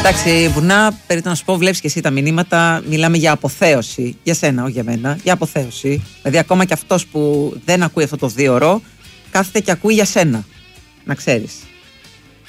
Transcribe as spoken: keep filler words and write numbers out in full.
Εντάξει, Βουνά, περί το να σου πω, βλέπεις και εσύ τα μηνύματα. Μιλάμε για αποθέωση. Για σένα, όχι για μένα. Για αποθέωση. Δηλαδή, ακόμα και αυτός που δεν ακούει αυτό το δύο ώρο, κάθεται και ακούει για σένα. Να ξέρεις.